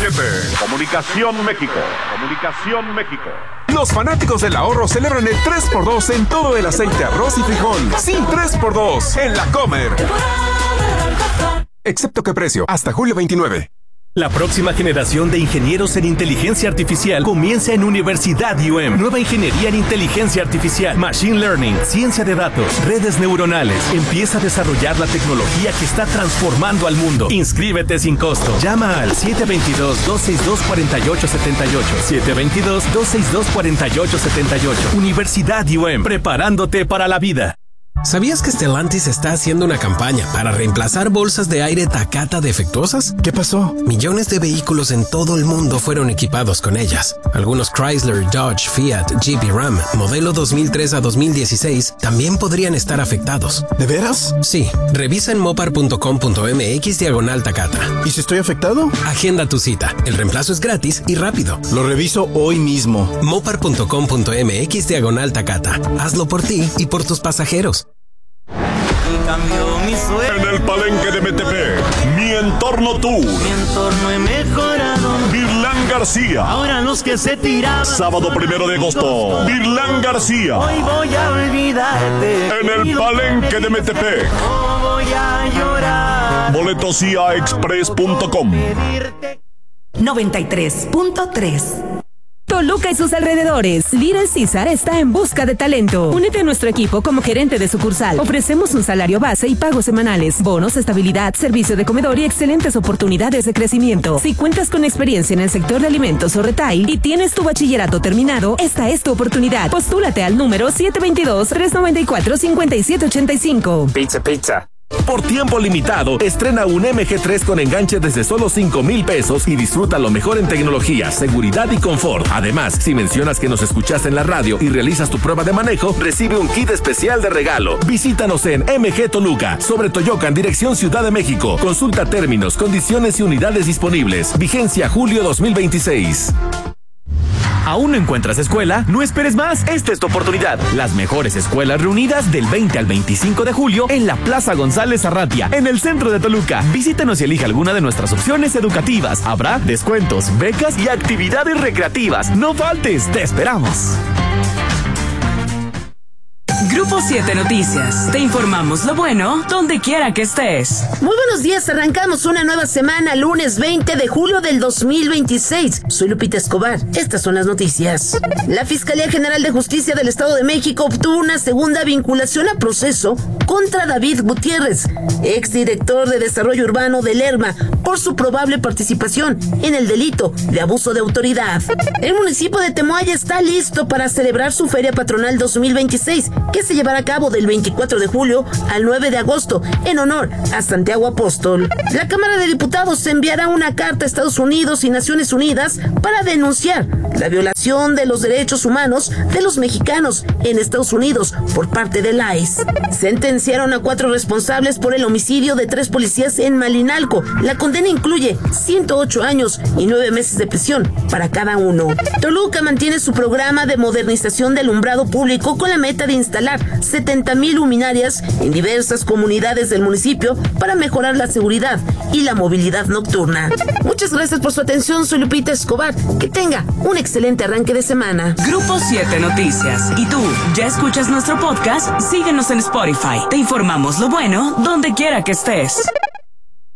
97. Comunicación México. Comunicación México. Los fanáticos del ahorro celebran el 3x2 en todo el aceite, arroz y frijol. Sí, 3x2 en La Comer. Excepto que precio, hasta julio 29. La próxima generación de ingenieros en inteligencia artificial comienza en Universidad UM. Nueva ingeniería en inteligencia artificial, machine learning, ciencia de datos, redes neuronales. Empieza a desarrollar la tecnología que está transformando al mundo. Inscríbete sin costo. Llama al 722-262-4878. 722-262-4878. Universidad UM, preparándote para la vida. ¿Sabías que Stellantis está haciendo una campaña para reemplazar bolsas de aire Takata defectuosas? ¿Qué pasó? Millones de vehículos en todo el mundo fueron equipados con ellas. Algunos Chrysler, Dodge, Fiat, Jeep y Ram, modelo 2003 a 2016, también podrían estar afectados. ¿De veras? Sí. Revisa en mopar.com.mx/Takata. ¿Y si estoy afectado? Agenda tu cita. El reemplazo es gratis y rápido. Lo reviso hoy mismo. mopar.com.mx/Takata. Hazlo por ti y por tus pasajeros. En el Palenque de Metepec, Mi Entorno Tour. Mi entorno he mejorado. Virlán García. Ahora los que se tiraban. Sábado 1 de agosto. Virlán García. Hoy voy a olvidarte. En el Palenque de Metepec. No voy a llorar. Boletos iaexpress.com. 93.3. Toluca y sus alrededores. Little Caesar está en busca de talento. Únete a nuestro equipo como gerente de sucursal. Ofrecemos un salario base y pagos semanales, bonos, estabilidad, servicio de comedor y excelentes oportunidades de crecimiento. Si cuentas con experiencia en el sector de alimentos o retail y tienes tu bachillerato terminado, esta es tu oportunidad. Postúlate al número 722-394-5785. Pizza. Por tiempo limitado, estrena un MG3 con enganche desde solo 5,000 pesos y disfruta lo mejor en tecnología, seguridad y confort. Además, si mencionas que nos escuchaste en la radio y realizas tu prueba de manejo, recibe un kit especial de regalo. Visítanos en MG Toluca, sobre Toyocan, dirección Ciudad de México. Consulta términos, condiciones y unidades disponibles. Vigencia julio 2026. ¿Aún no encuentras escuela? No esperes más, esta es tu oportunidad. Las mejores escuelas reunidas del 20 al 25 de julio en la Plaza González Arratia, en el centro de Toluca. Visítanos y elija alguna de nuestras opciones educativas. Habrá descuentos, becas y actividades recreativas. No faltes, te esperamos. Grupo 7 Noticias. Te informamos lo bueno donde quiera que estés. Muy buenos días, arrancamos una nueva semana, lunes 20 de julio del 2026. Soy Lupita Escobar. Estas son las noticias. La Fiscalía General de Justicia del Estado de México obtuvo una segunda vinculación a proceso contra David Gutiérrez, exdirector de Desarrollo Urbano de Lerma, por su probable participación en el delito de abuso de autoridad. El municipio de Temoaya está listo para celebrar su Feria Patronal 2026, que se llevará a cabo del 24 de julio al 9 de agosto en honor a Santiago Apóstol. La Cámara de Diputados enviará una carta a Estados Unidos y Naciones Unidas para denunciar la violación de los derechos humanos de los mexicanos en Estados Unidos por parte del ICE. Sentenciaron a 4 responsables por el homicidio de 3 policías en Malinalco. La condena incluye 108 años y 9 meses de prisión para cada uno. Toluca mantiene su programa de modernización de alumbrado público con la meta de instalar 70,000 luminarias en diversas comunidades del municipio para mejorar la seguridad y la movilidad nocturna. Muchas gracias por su atención, soy Lupita Escobar. Que tenga un excelente arranque de semana. Grupo 7 Noticias. ¿Y tú, ya escuchas nuestro podcast? Síguenos en Spotify. Te informamos lo bueno donde quiera que estés.